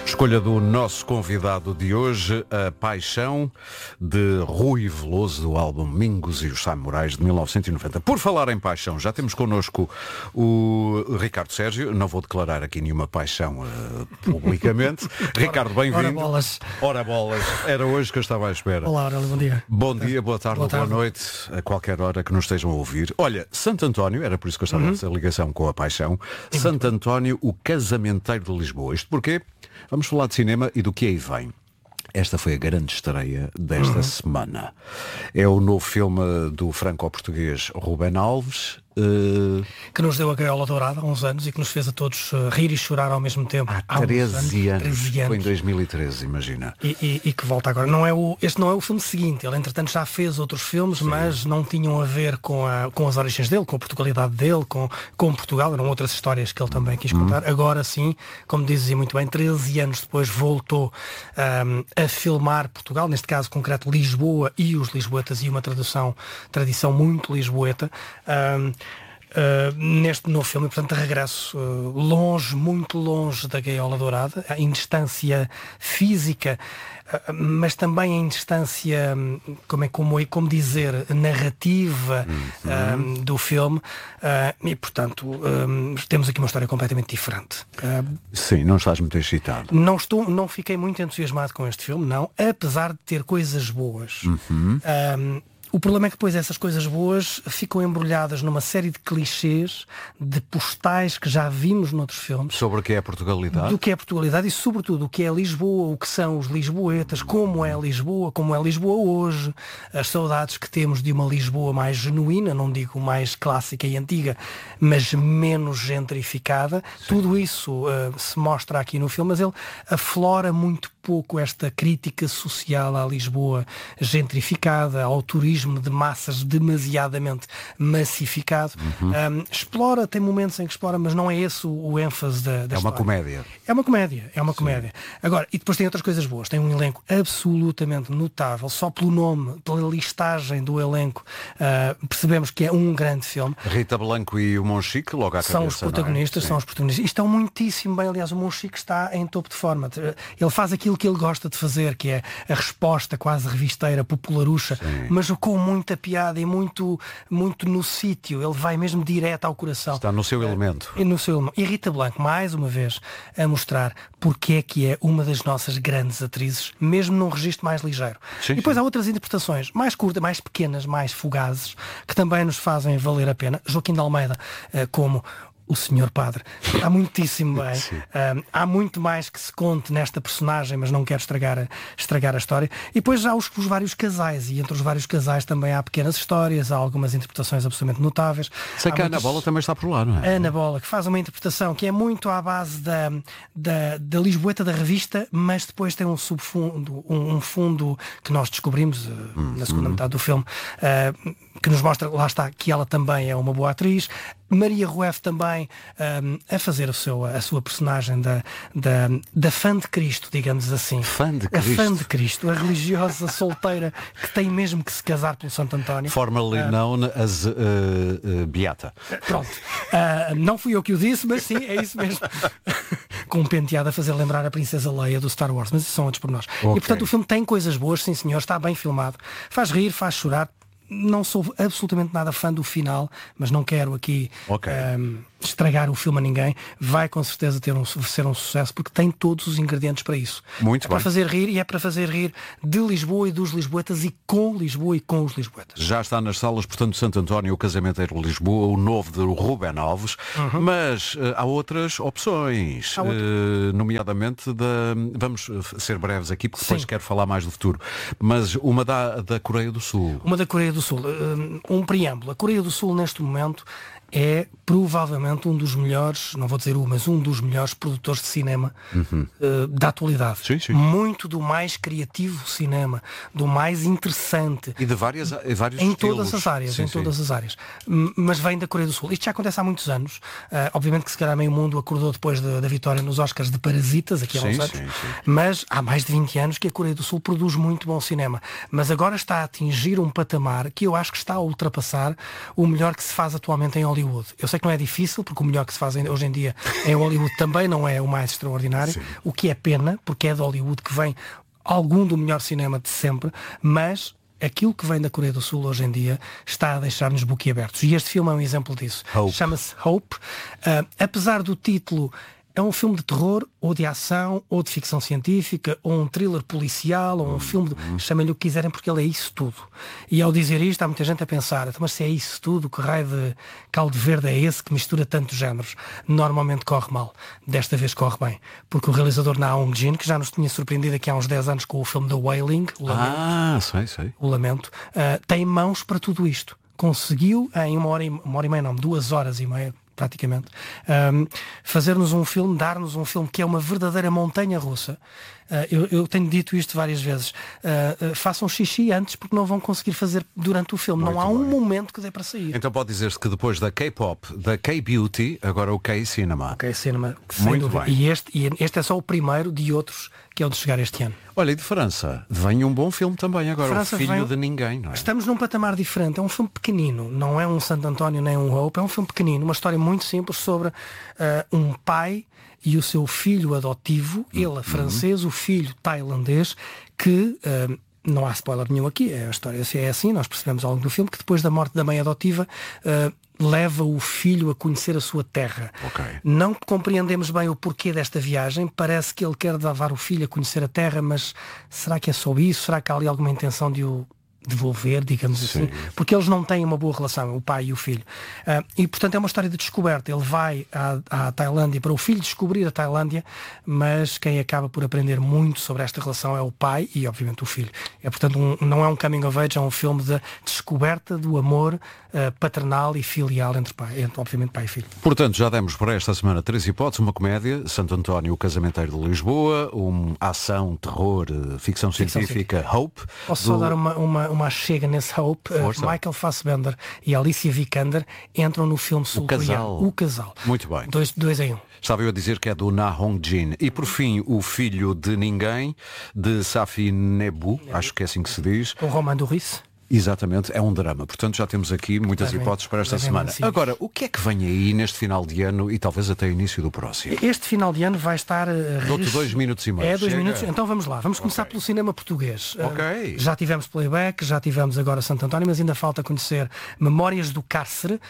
Escolha do nosso convidado de hoje, A Paixão, de Rui Veloso, do álbum Mingos e os Samurais, de 1990. Por falar em paixão, já temos connosco o Ricardo Sérgio. Não vou declarar aqui nenhuma paixão publicamente. Ricardo, bem-vindo. Ora bolas. Ora bolas. Era hoje que eu estava à espera. Olá, Aurélio, bom dia. Bom dia, boa tarde, boa noite, a qualquer hora que nos estejam a ouvir. Olha, Santo António, era por isso que eu estava nessa ligação com A Paixão. Santo António, o casamenteiro de Lisboa. Isto porquê? Vamos falar de cinema e do que aí vem. Esta foi a grande estreia desta semana. É o novo filme do franco-português Rubén Alves. Que nos deu a Gaiola Dourada há uns anos e que nos fez a todos rir e chorar ao mesmo tempo. Há 13 anos. Foi em 2013, imagina. E que volta agora. Este não é o filme seguinte. Ele, entretanto, já fez outros filmes, mas não tinham a ver com as origens dele, com a Portugalidade dele, com Portugal. Eram outras histórias que ele também quis contar. Agora sim, como dizia muito bem, 13 anos depois voltou a filmar Portugal, neste caso concreto Lisboa e os lisboetas, e uma tradição muito lisboeta. Neste novo filme, portanto, de regresso longe, muito longe da Gaiola Dourada, em distância física, mas também em distância, como dizer, narrativa do filme, e portanto temos aqui uma história completamente diferente. Sim, não estás muito excitado? Não fiquei muito entusiasmado com este filme, não, apesar de ter coisas boas. O problema é que depois essas coisas boas ficam embrulhadas numa série de clichês, de postais que já vimos noutros filmes. Sobre o que é a Portugalidade? Do que é a Portugalidade e, sobretudo, o que é Lisboa, o que são os lisboetas, como é Lisboa hoje, as saudades que temos de uma Lisboa mais genuína, não digo mais clássica e antiga, mas menos gentrificada. Sim. Tudo isso se mostra aqui no filme, mas ele aflora muito pouco esta crítica social à Lisboa gentrificada, ao turismo de massas demasiadamente massificado. Explora, tem momentos em que explora, mas não é esse o ênfase da história. Uma comédia. É uma comédia. Agora, e depois tem outras coisas boas. Tem um elenco absolutamente notável. Só pelo nome, pela listagem do elenco, percebemos que é um grande filme. Rita Blanco e o Monchique, logo à cabeça. São os protagonistas, são os protagonistas. E estão muitíssimo bem. Aliás, o Monchique está em topo de forma. Ele faz aquilo que ele gosta de fazer, que é a resposta quase revisteira, popularucha, mas com muita piada e muito no sítio. Ele vai mesmo direto ao coração. Está no seu elemento. E Rita Blanco, mais uma vez, a mostrar porque é que é uma das nossas grandes atrizes, mesmo num registro mais ligeiro. Sim, e depois há outras interpretações, mais curtas, mais pequenas, mais fugazes, que também nos fazem valer a pena. Joaquim de Almeida, como o Senhor Padre, está muitíssimo bem. Há muito mais que se conte nesta personagem, mas não quero estragar a história. E depois há os vários casais, e entre os vários casais também há pequenas histórias, há algumas interpretações absolutamente notáveis. Sei que a Ana Bola também está por lá, não é? A Ana Bola, que faz uma interpretação que é muito à base da Lisboeta da revista, mas depois tem um subfundo, um fundo que nós descobrimos na segunda metade do filme, que nos mostra, lá está, que ela também é uma boa atriz. Maria Rueff também a fazer a sua personagem da fã de Cristo, digamos assim. Fã de Cristo. A fã de Cristo, a religiosa solteira que tem mesmo que se casar pelo Santo António. Formerly known as Beata. Pronto. Não fui eu que o disse, mas sim, é isso mesmo. Com um penteado a fazer lembrar a Princesa Leia do Star Wars, mas isso são outros por nós. Okay. E portanto o filme tem coisas boas, sim senhor, está bem filmado, faz rir, faz chorar. Não sou absolutamente nada fã do final, mas não quero aqui estragar o filme a ninguém. Vai com certeza ser um sucesso, porque tem todos os ingredientes para isso. Muito bem. Para fazer rir, e é para fazer rir de Lisboa e dos lisboetas, e com Lisboa e com os lisboetas. Já está nas salas, portanto, Santo António, o Casamenteiro de Lisboa, o novo de Rubén Alves, mas há outras opções, nomeadamente vamos ser breves aqui, porque depois quero falar mais do futuro, mas uma da Coreia do Sul. Uma da Coreia do Sul. Um preâmbulo. A Coreia do Sul, neste momento, é provavelmente um dos melhores, não vou dizer mas um dos melhores produtores de cinema da atualidade. Sim. Muito do mais criativo cinema, do mais interessante. E de vários em estilos. Todas as áreas, todas as áreas. Mas vem da Coreia do Sul. Isto já acontece há muitos anos. Obviamente que se calhar meio mundo acordou depois da vitória nos Oscars de Parasitas, aqui há uns anos. Mas há mais de 20 anos que a Coreia do Sul produz muito bom cinema. Mas agora está a atingir um patamar que eu acho que está a ultrapassar o melhor que se faz atualmente em Hollywood. Hollywood. Eu sei que não é difícil, porque o melhor que se faz hoje em dia em Hollywood também não é o mais extraordinário, Sim. O que é pena, porque é de Hollywood que vem algum do melhor cinema de sempre, mas aquilo que vem da Coreia do Sul hoje em dia está a deixar-nos boquiabertos. E este filme é um exemplo disso. Chama-se Hope. Apesar do título, é um filme de terror, ou de ação, ou de ficção científica, ou um thriller policial, ou um filme, chamem-lhe o que quiserem, porque ele é isso tudo. E ao dizer isto, há muita gente a pensar, mas se é isso tudo, que raio de caldo verde é esse que mistura tantos géneros? Normalmente corre mal. Desta vez corre bem. Porque o realizador Na Hong-jin, que já nos tinha surpreendido aqui há uns 10 anos com o filme The Wailing, o Lamento, tem mãos para tudo isto. Conseguiu, em uma hora e meia, não, 2 horas e meia, praticamente, fazer-nos um filme, dar-nos um filme que é uma verdadeira montanha russa. Eu tenho dito isto várias vezes. Façam xixi antes, porque não vão conseguir fazer durante o filme. Muito não há um momento que dê para sair. Então pode dizer-se que depois da K-pop, da K-beauty, agora o K-cinema. O K-cinema, muito bem. E este é só o primeiro de outros que é o de chegar este ano. Olha, e de França, vem um bom filme também agora, França, O Filho de Ninguém, não é? Estamos num patamar diferente, é um filme pequenino, não é um Santo António nem um Hope, é um filme pequenino, uma história muito simples sobre um pai e o seu filho adotivo, ele francês, o filho tailandês, que... não há spoiler nenhum aqui, a história é assim, nós percebemos ao longo do filme que depois da morte da mãe adotiva leva o filho a conhecer a sua terra. Não compreendemos bem o porquê desta viagem, parece que ele quer levar o filho a conhecer a terra, mas será que é só isso? Será que há ali alguma intenção de o devolver, digamos assim, porque eles não têm uma boa relação, o pai e o filho. E portanto é uma história de descoberta. Ele vai à Tailândia para o filho descobrir a Tailândia, mas quem acaba por aprender muito sobre esta relação é o pai e obviamente o filho. É portanto não é um coming of age, é um filme de descoberta do amor paternal e filial entre obviamente pai e filho. Portanto, já demos para esta semana 3 hipóteses: uma comédia, Santo António, o Casamenteiro de Lisboa, ação, terror, ficção científica, Hope. Posso só dar uma chega nesse Hope? Michael Fassbender e Alicia Vikander entram no filme sul-coreano. O casal. Muito bem. 2 em 1. Estava eu a dizer que é do Na Hong-jin. E por fim, O Filho de Ninguém, de Safi Nebu, acho que é assim que se diz. Com Romain Duris. Exatamente, é um drama. Portanto, já temos aqui muitas hipóteses para esta semana. Agora, o que é que vem aí neste final de ano e talvez até o início do próximo? Este final de ano vai estar... Dou-te 2 minutos e meio. 2 minutos. Então vamos lá. Vamos começar pelo cinema português. Já tivemos Playback, já tivemos agora Santo António, mas ainda falta conhecer Memórias do Cárcere.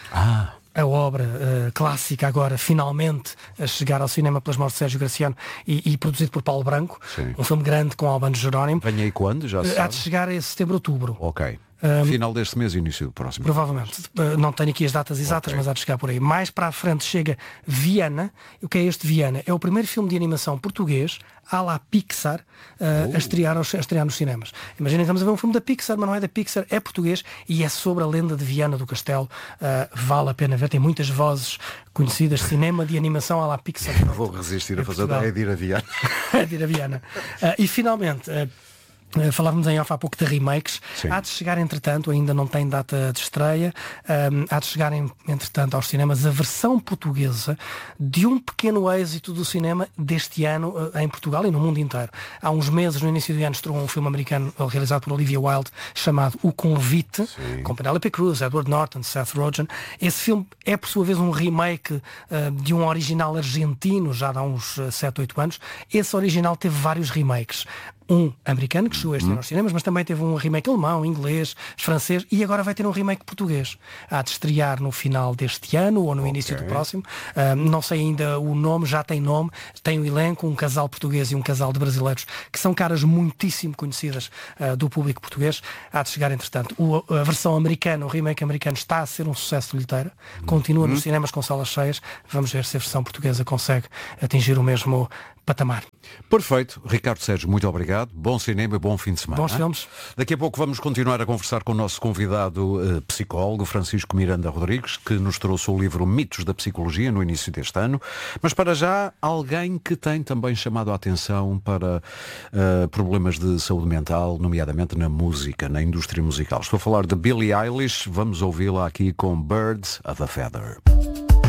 A obra clássica agora, finalmente, a chegar ao cinema pelas mãos de Sérgio Graciano e produzido por Paulo Branco. Sim. Um filme grande com Albano Jerónimo. Vem aí quando? Já se Há de chegar em setembro, outubro. Final deste mês e início do próximo. Provavelmente. Não tenho aqui as datas exatas, mas há de chegar por aí. Mais para a frente chega Viana. O que é este Viana? É o primeiro filme de animação português à la Pixar a estrear nos cinemas. Imaginem que estamos a ver um filme da Pixar, mas não é da Pixar, é português e é sobre a lenda de Viana do Castelo. Vale a pena ver, tem muitas vozes conhecidas, cinema de animação à la Pixar. Vou resistir a fazer a de ir a Viana. É de ir a Viana. E finalmente... falávamos em off há pouco de remakes. Sim. Há de chegar, entretanto, ainda não tem data de estreia, há de chegar, entretanto, aos cinemas a versão portuguesa de um pequeno êxito do cinema deste ano em Portugal e no mundo inteiro. Há uns meses, no início do ano, estreou um filme americano realizado por Olivia Wilde chamado O Convite, com Penélope Cruz, Edward Norton, Seth Rogen. Esse filme é, por sua vez, um remake de um original argentino, já há uns 7, 8 anos. Esse original teve vários remakes. Um americano que chegou este ano aos cinemas, mas também teve um remake alemão, inglês, francês e agora vai ter um remake português. Há de estrear no final deste ano ou no início do próximo. Não sei ainda o nome, já tem nome. Tem o elenco, um casal português e um casal de brasileiros que são caras muitíssimo conhecidas do público português. Há de chegar, entretanto. A versão americana, o remake americano está a ser um sucesso de bilheteira. Continua nos cinemas com salas cheias. Vamos ver se a versão portuguesa consegue atingir o mesmo patamar. Perfeito. Ricardo Sérgio, muito obrigado. Bom cinema e bom fim de semana. Bons filmes. Daqui a pouco vamos continuar a conversar com o nosso convidado psicólogo, Francisco Miranda Rodrigues, que nos trouxe o livro Mitos da Psicologia no início deste ano. Mas para já, alguém que tem também chamado a atenção para problemas de saúde mental, nomeadamente na música, na indústria musical. Estou a falar de Billie Eilish. Vamos ouvi-la aqui com Birds of a Feather.